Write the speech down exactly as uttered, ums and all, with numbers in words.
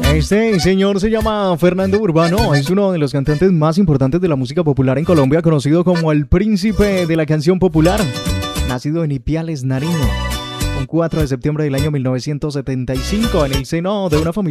Este señor se llama Fernando Urbano, es uno de los cantantes más importantes de la música popular en Colombia, conocido como el príncipe de la canción popular, nacido en Ipiales, Nariño, un cuatro de septiembre del año mil novecientos setenta y cinco, en el seno de una familia